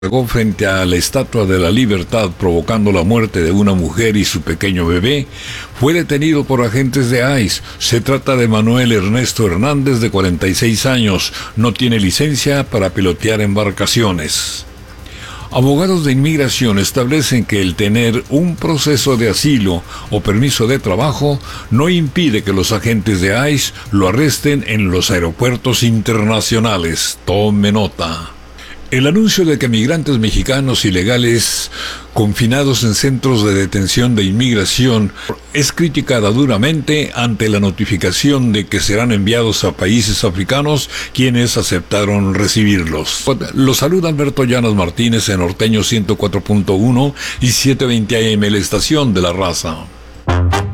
Cargó frente a la Estatua de la Libertad provocando la muerte de una mujer y su pequeño bebé, fue detenido por agentes de ICE. Se trata de Manuel Ernesto Hernández, de 46 años. No tiene licencia para pilotear embarcaciones. Abogados de inmigración establecen que el tener un proceso de asilo o permiso de trabajo no impide que los agentes de ICE lo arresten en los aeropuertos internacionales. Tome nota. El anuncio de que migrantes mexicanos ilegales confinados en centros de detención de inmigración es criticada duramente ante la notificación de que serán enviados a países africanos quienes aceptaron recibirlos. Los saluda Alberto Llanas Martínez en Norteño 104.1 y 720 AM, la estación de la raza.